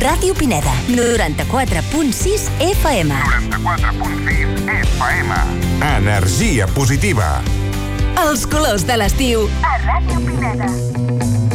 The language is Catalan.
Ràdio Pineda, 94.6 FM. 94.6 FM. Energia positiva. Els colors de l'estiu a Ràdio Pineda.